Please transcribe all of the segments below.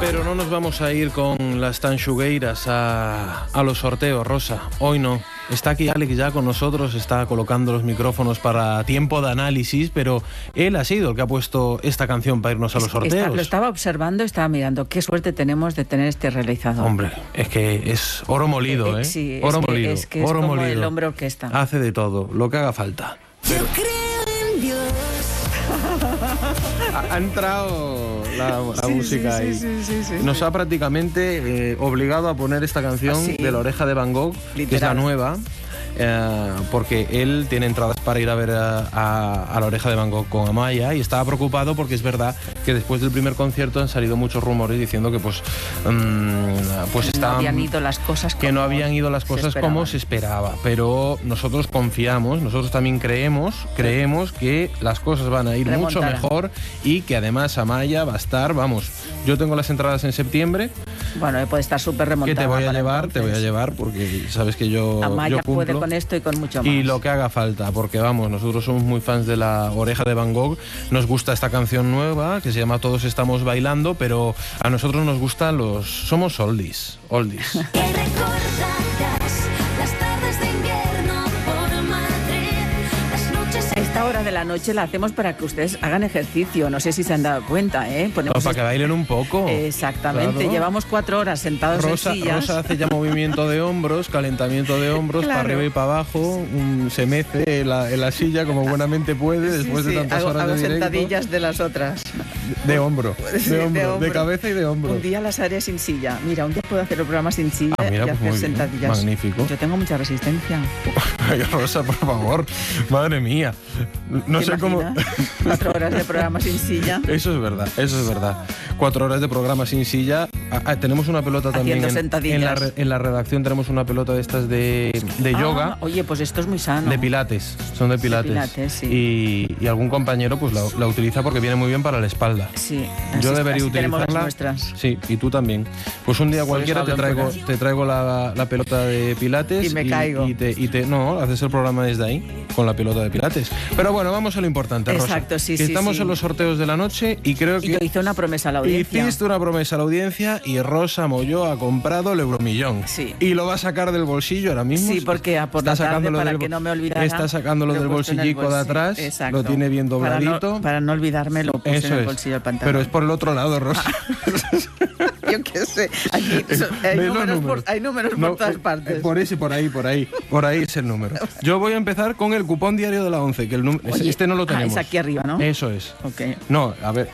Pero no nos vamos a ir con las tanxugueiras a los sorteos, Rosa. Hoy no. Está aquí Alex ya con nosotros, está colocando los micrófonos para tiempo de análisis, pero él ha sido el que ha puesto esta canción para irnos a los sorteos. Lo estaba observando, estaba mirando. Qué suerte tenemos de tener este realizador. Hombre, es que es oro molido, ¿eh? Sí, oro molido. Es que es oro como molido. el hombre orquesta. Hace de todo, lo que haga falta. Yo creo en Dios. Ha entrado la música ahí. Sí. Nos ha prácticamente obligado a poner esta canción de La Oreja de Van Gogh, literal, que es la nueva, porque él tiene entradas para ir a ver a La Oreja de Van Gogh con Amaya y estaba preocupado porque es verdad que después del primer concierto han salido muchos rumores diciendo que no habían ido las cosas como se esperaba, pero nosotros confiamos, nosotros también creemos que las cosas van a ir mucho mejor y que además Amaya va a estar, vamos, yo tengo las entradas en septiembre. Bueno, puede estar súper remontada. Que te voy a llevar porque sabes que yo Amaya cumplo, puede con esto y con mucho más. y lo que haga falta, porque vamos, nosotros somos muy fans de La Oreja de Van Gogh, nos gusta esta canción nueva que se llama Todos estamos bailando, pero a nosotros nos gustan somos oldies. Que recordarás las tardes de invierno por Madrid, las noches. Esta hora de la noche la hacemos para que ustedes hagan ejercicio. No sé si se han dado cuenta, ¿eh? Para que bailen un poco. Exactamente. Claro. Llevamos 4 horas sentados en sillas. Rosa hace ya movimiento de hombros, calentamiento de hombros, claro, para arriba y para abajo, se mece en la silla como buenamente puede después de tantas horas de directo. Sentadillas de las otras. De hombro, de cabeza y de hombro. Un día las haré sin silla. Mira, un día puedo hacer el programa sin silla y pues hacer sentadillas. Magnífico. Yo tengo mucha resistencia. Ay, Rosa, por favor, madre mía. No sé cómo. 4 horas de programa sin silla. Eso es verdad. 4 horas de programa sin silla. Tenemos una pelota también en la redacción, tenemos una pelota de estas de yoga. Oye, pues esto es muy sano. De pilates, son de pilates. Sí. Y algún compañero pues la utiliza porque viene muy bien para la espalda. Sí. Yo debería utilizarla. Las nuestras. Sí, y tú también. Pues un día cualquiera te traigo la pelota de pilates y me caigo. No, haces el programa desde ahí con la pelota de pilates. Pero bueno, vamos a lo importante, Rosa. Exacto, sí. Estamos en los sorteos de la noche y creo que yo hice una promesa a la audiencia. Hiciste una promesa a la audiencia y Rosa Molló ha comprado el Euromillón. Sí. Y lo va a sacar del bolsillo ahora mismo. Sí, porque por la tarde, para que no me olvidara. Está sacándolo del bolsillico de atrás. Exacto. Lo tiene bien dobladito. Para no olvidarme, lo puse en el bolsillo del pantalón. Pero es por el otro lado, Rosa. Yo qué sé. Aquí hay números por todas partes. Por ahí es el número. Yo voy a empezar con el cupón diario de la 11, que este no lo tenemos. Es aquí arriba, ¿no? Eso es. Okay. No, a ver.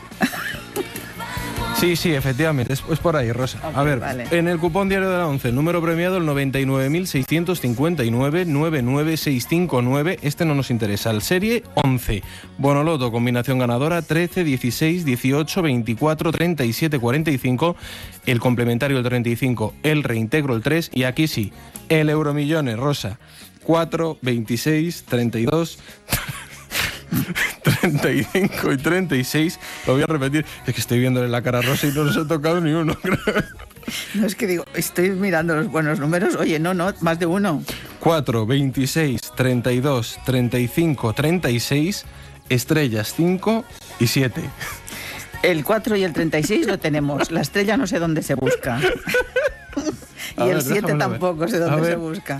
Sí, efectivamente, es por ahí, Rosa. Okay, a ver, vale. En el cupón diario de la 11, el número premiado el 99.659-99659, este no nos interesa, el serie 11. Bonoloto, combinación ganadora 13, 16, 18, 24, 37, 45, el complementario el 35, el reintegro el 3 y aquí sí, el Euromillones, Rosa, 4, 26, 32... 35 y 36, lo voy a repetir, es que estoy viéndole la cara a Rosa y no nos ha tocado ni uno. No, es que digo, estoy mirando los buenos números, oye, no, más de uno. 4, 26, 32, 35, 36, estrellas 5 y 7. El 4 y el 36 lo tenemos, la estrella no sé dónde se busca. Y el 7 tampoco sé dónde se busca.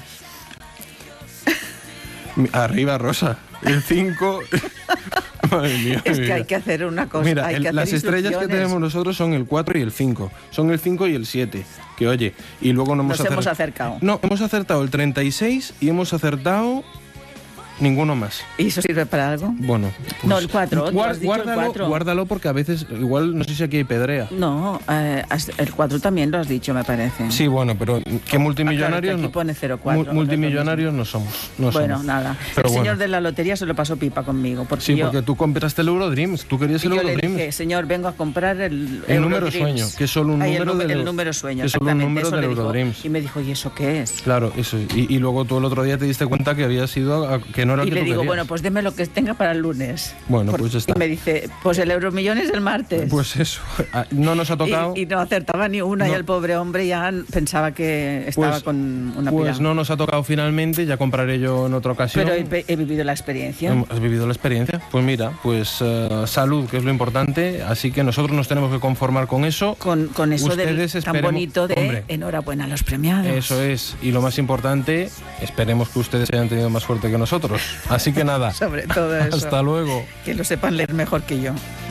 Arriba, Rosa. El 5... Madre mía. Es que hay que hacer una cosa. Mira, hay que hacer las estrellas que tenemos nosotros son el 4 y el 5. Son el 5 y el 7. Que oye, y luego no hemos acercado. No, hemos acertado el 36 y hemos acertado... ninguno más. ¿Y eso sirve para algo? Bueno. Pues, no, el 4. Guárdalo porque a veces, igual, no sé si aquí hay pedrea. No, el 4 también lo has dicho, me parece. Sí, bueno, pero que multimillonarios claro, que aquí pone 04. Multimillonarios no somos. Bueno, nada. Pero el señor de la lotería se lo pasó pipa conmigo. Porque porque tú compraste el Eurodreams. Tú querías el Eurodreams. Yo le dije, señor, vengo a comprar el número sueño, que es solo un número del el número sueño, que es solo un número del Eurodreams. Y me dijo, ¿y eso qué es? Claro, eso. Y luego tú el otro día te diste cuenta que habías ido que Que no era el y que le tú digo, querías. bueno, pues deme lo que tenga para el lunes. Bueno, pues ya está. Y me dice, pues el Euromillón es el martes. Pues eso, no nos ha tocado. Y no acertaba ni una, No. y el pobre hombre ya pensaba que estaba Pues- con una Pues piragua. no nos ha tocado finalmente, ya compraré yo en otra ocasión. Pero he vivido la experiencia. ¿Has vivido la experiencia? Pues mira, pues salud, que es lo importante, así que nosotros nos tenemos que conformar con eso. Con eso Ustedes tan esperemos- bonito de hombre. enhorabuena a los premiados. Eso es, y lo más importante, esperemos que ustedes hayan tenido más suerte que nosotros. Así que nada, Sobre todo eso. hasta luego. Que lo sepan leer mejor que yo.